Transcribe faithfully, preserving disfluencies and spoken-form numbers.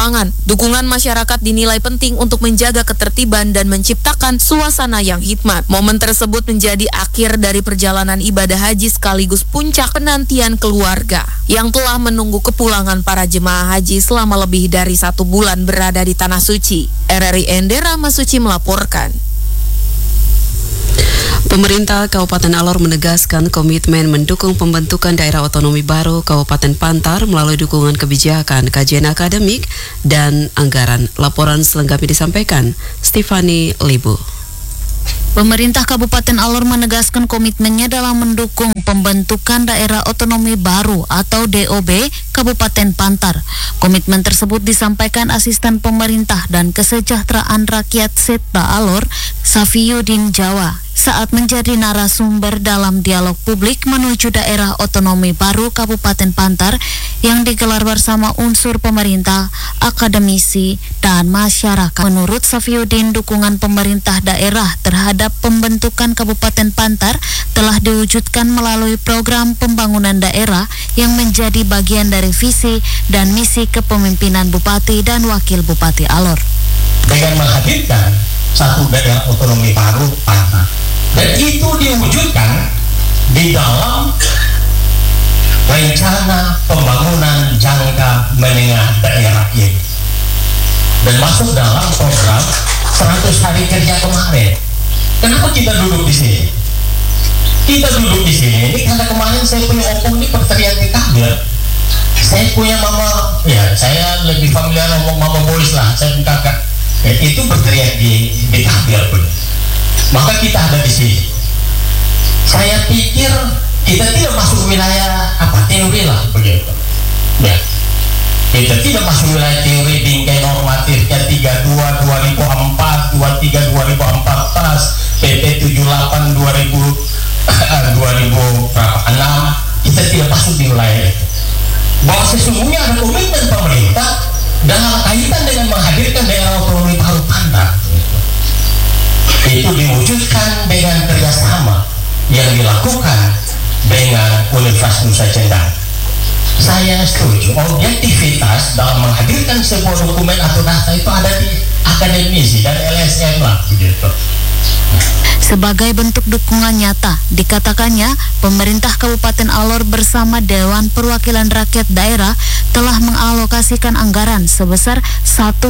keuangan. Dukungan masyarakat dinilai penting untuk menjaga ketertiban dan menciptakan suasana yang hikmat. Momen tersebut menjadi akhir dari perjalanan ibadah haji sekaligus puncak penantian keluarga yang telah menunggu kepulangan para jemaah haji selama lebih dari satu bulan berada di Tanah Suci. R R I Endera Masuci melaporkan. Pemerintah Kabupaten Alor menegaskan komitmen mendukung pembentukan daerah otonomi baru Kabupaten Pantar melalui dukungan kebijakan, kajian akademik, dan anggaran. Laporan selengkapnya disampaikan Stefani Libu. Pemerintah Kabupaten Alor menegaskan komitmennya dalam mendukung pembentukan daerah otonomi baru atau D O B Kabupaten Pantar. Komitmen tersebut disampaikan Asisten Pemerintah dan Kesejahteraan Rakyat Setda Alor, Safiyuddin Jawa, saat menjadi narasumber dalam dialog publik menuju daerah otonomi baru Kabupaten Pantar yang digelar bersama unsur pemerintah, akademisi, dan masyarakat. Menurut Safiyuddin, dukungan pemerintah daerah terhadap pembentukan Kabupaten Pantar telah diwujudkan melalui program pembangunan daerah yang menjadi bagian dari visi dan misi kepemimpinan Bupati dan Wakil Bupati Alor. Dengan menghadirkan satu daerah otonomi baru Pantar, dan itu diwujudkan di dalam rencana pembangunan jangka menengah daerah ini dan masuk dalam program seratus hari kerja kemarin. Kenapa kita duduk di sini? Kita duduk di sini ini karena kemarin saya punya opung ini berteriak di tabir. Saya punya mama, ya saya lebih familiar ngomong mama boys lah, saya punya kakak, ya, itu berteriak di di tabir pun. Maka kita ada di sini. Saya pikir kita tidak masuk wilayah apa teori lah begitu. Ya. Kita tidak masuk wilayah teori bingkai normatifnya tiga puluh dua dua ribu empat, dua puluh tiga dua ribu empat belas, P P tujuh puluh delapan dua ribu enam. Kita tidak masuk di wilayah itu. Bahwa sesungguhnya ada komitmen pemerintah dalam kaitan dengan menghadirkan daerah otonomi baru Pantar. Itu diwujudkan dengan kerjasama yang dilakukan dengan Universitas Nusa Cendana. Saya setuju, objektivitas dalam menghadirkan sebuah dokumen atau data itu ada di akademisi dan L S M lah begitu. Sebagai bentuk dukungan nyata, dikatakannya pemerintah Kabupaten Alor bersama Dewan Perwakilan Rakyat Daerah telah mengalokasikan anggaran sebesar satu